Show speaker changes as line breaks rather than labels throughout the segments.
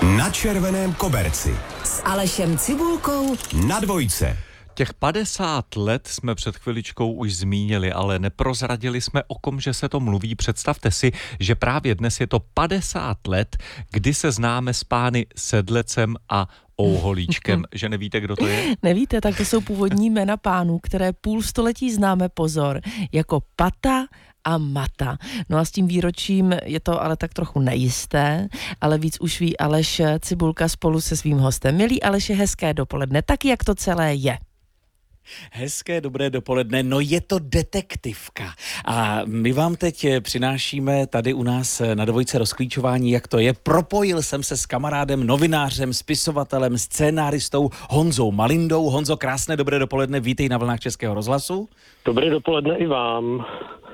Na červeném koberci
s Alešem Cibulkou
na Dvojce.
Těch 50 let jsme před chviličkou už zmínili, ale neprozradili jsme, o kom že se to mluví. Představte si, že právě dnes je to 50 let, kdy se známe s pány Sedlecem a Ouholíčkem. Že nevíte, kdo to je?
Nevíte, tak to jsou původní jména pánů, které půl století známe, pozor, jako Pata a Mata. No a s tím výročím je to ale tak trochu nejisté, ale víc už ví Aleš Cibulka spolu se svým hostem. Milý Aleši, hezké dopoledne, tak jak to celé je?
Hezké dobré dopoledne, no je to detektivka a my vám teď přinášíme tady u nás na Dvojce rozklíčování, jak to je. Propojil jsem se s kamarádem, novinářem, spisovatelem, scénáristou Honzou Malindou. Honzo, krásné dobré dopoledne, vítej na vlnách Českého rozhlasu.
Dobré dopoledne i vám.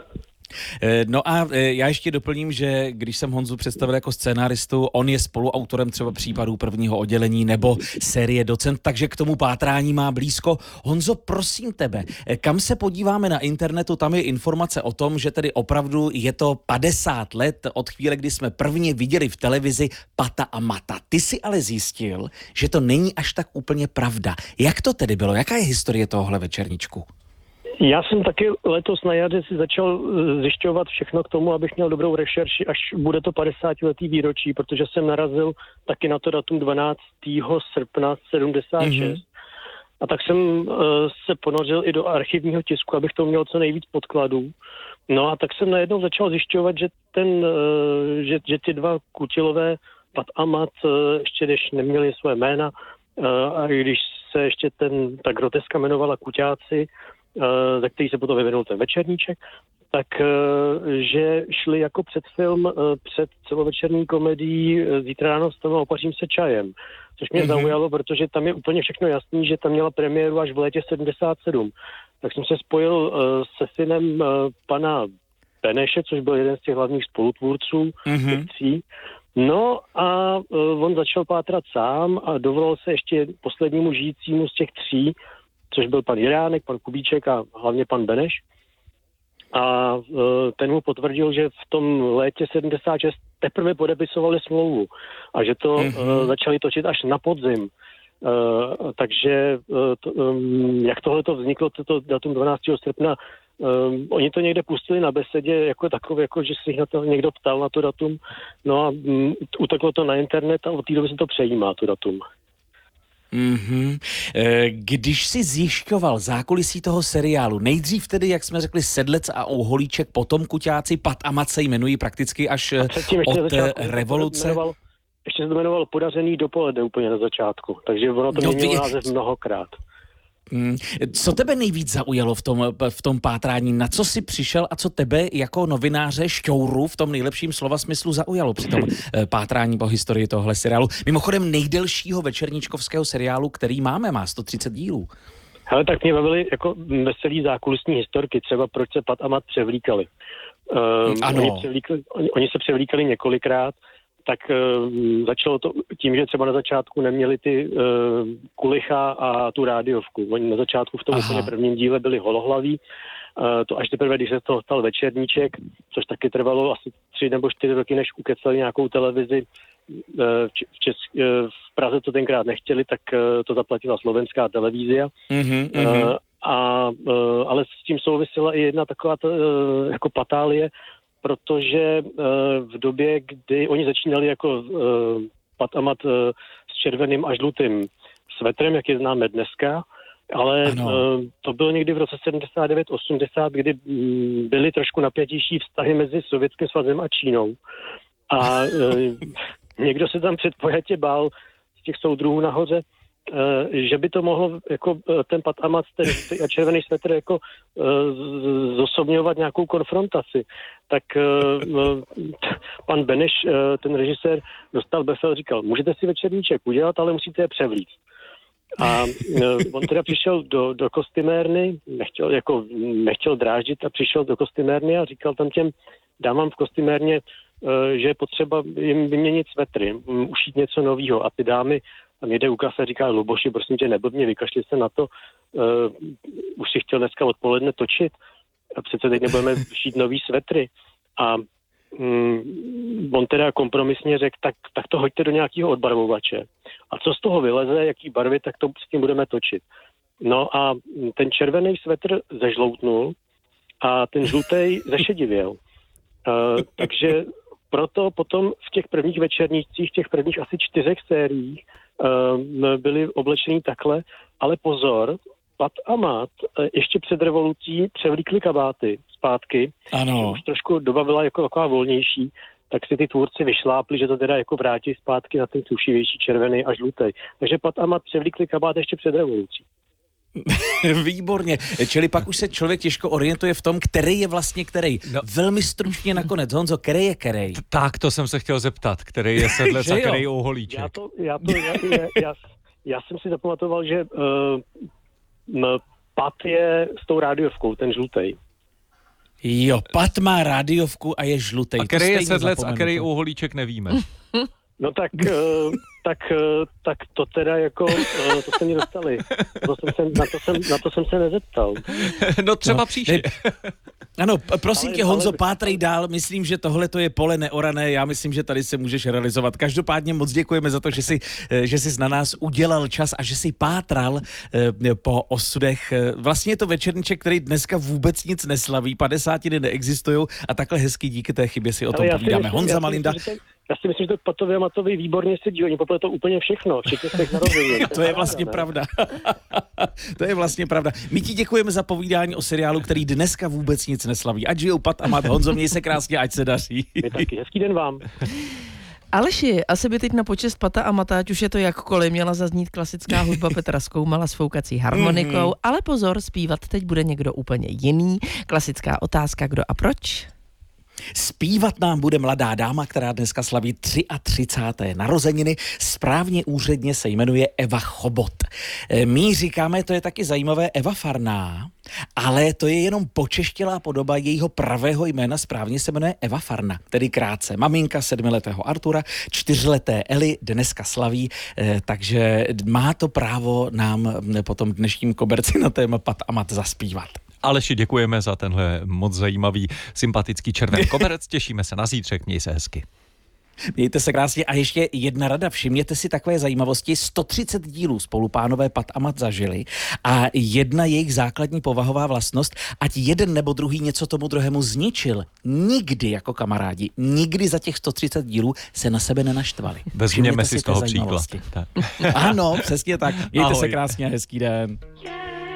No a já ještě doplním, že když jsem Honzu představil jako scénáristu, on je spoluautorem třeba případů Prvního oddělení nebo série Docent, takže k tomu pátrání má blízko. Honzo, prosím tebe, kam se podíváme na internetu, tam je informace o tom, že tedy opravdu je to 50 let od chvíle, kdy jsme prvně viděli v televizi Pata a Mata. Ty si ale zjistil, že to není až tak úplně pravda. Jak to tedy bylo? Jaká je historie tohohle večerníčku?
Já jsem taky letos na jaře si začal zjišťovat všechno k tomu, abych měl dobrou rešerši, až bude to 50letý výročí, protože jsem narazil taky na to datum 12. srpna 76. A tak jsem se ponořil i do archivního tisku, abych to měl co nejvíc podkladů. No a tak jsem najednou začal zjišťovat, že že ty dva Kutilové, Pat a Mat, ještě když neměli své jména, a když se ještě ta groteska jmenovala Kuťáci, za který se potom vyvinul ten večerníček, tak že šli jako předfilm před celovečerní komedií Zítra ráno vstanu a opařím se čajem. Což mě zaujalo, protože tam je úplně všechno jasný, že tam měla premiéru až v létě 77. Tak jsem se spojil se synem pana Beneše, což byl jeden z těch hlavních spolutvůrců fikcí. No a on začal pátrat sám a dovolil se ještě poslednímu žijícímu z těch tří, což byl pan Jiránek, pan Kubíček a hlavně pan Beneš. A ten mu potvrdil, že v tom létě 76 teprve podepisovali smlouvu a že to začali točit až na podzim. Takže jak tohle to vzniklo, toto datum 12. srpna, oni to někde pustili na besedě jako takové, jako že si na to někdo ptal na to datum. No a uteklo to na internet a od té doby se to přejímá, to datum.
Když si zjišťoval zákulisí toho seriálu, nejdřív tedy, jak jsme řekli, Sedlec a Ouholíček, potom Kuťáci, Pat a Mat se jmenují prakticky až od revoluce.
Ještě se to jmenovalo Podařený dopoledne úplně na začátku, takže ono to mělo název mnohokrát.
Co tebe nejvíc zaujalo v tom pátrání? Na co jsi přišel a co tebe jako novináře šťouru v tom nejlepším slova smyslu zaujalo při tom pátrání po historii tohle seriálu? Mimochodem nejdelšího večerníčkovského seriálu, který máme, má 130 dílů.
Hele, tak mě bavili jako veselý zákulisní historky, třeba proč se Pat a Mat převlíkali. Oni se převlíkali několikrát, tak začalo to tím, že třeba na začátku neměli ty kulicha a tu rádiovku. Oni na začátku v tom úplně prvním díle byli holohlaví, to až teprve, když se z toho stal večerníček, což taky trvalo asi 3 nebo 4 roky, než ukecali nějakou televizi. V Praze to tenkrát nechtěli, tak to zaplatila slovenská televízia. Ale s tím souvisela i jedna taková jako patálie, protože v době, kdy oni začínali jako Pat a Mat s červeným a žlutým svetrem, jak je známe dneska, ale to bylo někdy v roce 79-80, kdy byly trošku napětější vztahy mezi Sovětským svazem a Čínou. A někdo se tam předpojatě bál z těch soudruhů nahoře, že by to mohlo jako ten Pat a Mat a červený svetr jako zosobňovat nějakou konfrontaci. Tak pan Beneš, ten režisér, dostal befel, říkal, můžete si večerníček udělat, ale musíte je převlít. A on teda přišel do kostymérny, nechtěl dráždit a přišel do kostymérny a říkal tam těm dámám v kostymérně, že je potřeba jim vyměnit svetry, ušít něco novýho. A ty dámy tam jede ukaz a říká, Luboši, prosím tě, neblbně, vykašli se na to, už si chtěl dneska odpoledne točit a přece teď nebudeme šít nový svetry. A on teda kompromisně řekl, tak to hoďte do nějakého odbarvovače. A co z toho vyleze, jaký barvy, tak to s tím budeme točit. No a ten červený svetr zežloutnul a ten žlutej zešedivěl. Takže proto potom v těch prvních večernících, v těch prvních asi 4 sériích byli oblečení takhle, ale pozor, Pat a Mat ještě před revolucí převlíkli kabáty zpátky.
Ano.
Už trošku doba byla jako taková volnější, tak si ty tvůrci vyšlápli, že to teda jako vrátí zpátky na ten tušivější červený a žlutý. Takže Pat a Mat převlíkli kabát ještě před revolucí.
Výborně. Čili pak už se člověk těžko orientuje v tom, který je vlastně který. No. Velmi stručně nakonec. Honzo, který je který?
Tak, to jsem se chtěl zeptat. Který je sedlec a který je uholíček.
Já jsem si zapamatoval, že Pat je s tou rádiovkou, ten žlutej.
Jo, Pat má rádiovku a je žlutej.
A který je sedlec a který je uholíček, nevíme.
No tak to teda jako, to se mi dostali. Na to jsem se nezeptal.
No třeba příště.
Ano, prosím tě, Honzo, pátrej dál. Myslím, že tohle to je pole neorané. Já myslím, že tady se můžeš realizovat. Každopádně moc děkujeme za to, že jsi na nás udělal čas a že jsi pátral po osudech. Vlastně je to večerníček, který dneska vůbec nic neslaví. 50 neexistují a takhle hezky díky té chybě si o tom povídáme. Honza Malinda.
Já si myslím, že to Patovi a Matovi výborně sedí. Oni popadají to úplně všechno. Všichni se narozeně.
To je vlastně pravda. To je vlastně pravda. My ti děkujeme za povídání o seriálu, který dneska vůbec nic neslaví. Ať žijou Pat a Mat. Honzo, měj se krásně, ať se daří.
My taky. Hezký den vám.
Aleši, asi by teď na počest Pata a Mata, ať už je to jakkoliv, měla zaznít klasická hudba Petra Skoumala s foukací harmonikou, ale pozor, zpívat teď bude někdo úplně jiný. Klasická otázka, kdo a proč?
Zpívat nám bude mladá dáma, která dneska slaví 33. narozeniny. Správně úředně se jmenuje Eva Chobot. My říkáme, to je taky zajímavé, Eva Farná, ale to je jenom počeštělá podoba jejího pravého jména, správně se jmenuje Eva Farna, tedy krátce. Maminka 7letého Artura, 4leté Eli dneska slaví, takže má to právo nám po tom dnešním koberci na téma Pat a Mat zaspívat.
Aleši, děkujeme za tenhle moc zajímavý, sympatický červený koberec. Těšíme se na zítřek, měj se hezky.
Mějte se krásně a ještě jedna rada, všimněte si takové zajímavosti, 130 dílů spolu pánové Pat a Mat zažili a jedna jejich základní povahová vlastnost, ať jeden nebo druhý něco tomu druhému zničil, nikdy jako kamarádi, nikdy za těch 130 dílů se na sebe nenaštvali.
Vezměme si z toho příklad.
Ano, přesně tak. Mějte se krásně a hezký den.